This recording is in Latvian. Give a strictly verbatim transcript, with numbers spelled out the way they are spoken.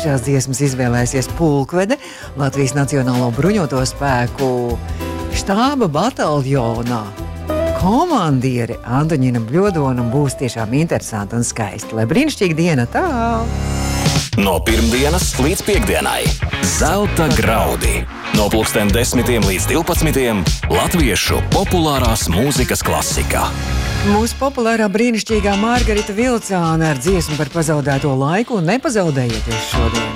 trešās dziesmas izvēlēsies pulkvede Latvijas Nacionālo bruņoto spēku štāba bataljonā. Komandiere Antoņina Bļodona būs tiešām interesanti un skaisti. Lai brīnišķīga diena tā! No pirmdienas līdz piekdienai Zelta graudi. No pulksten desmitiem līdz divpadsmitiem latviešu populārās mūzikas klasika. Mūsu populārā brīnišķīgā Margarita Vilcāne ar dziesmu par pazaudēto laiku un nepazaudējieties šodien.